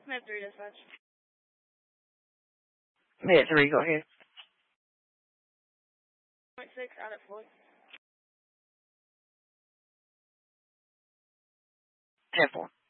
Med 3 dispatch. Med 3, go ahead. 0.6 out at Floyd. 10-4.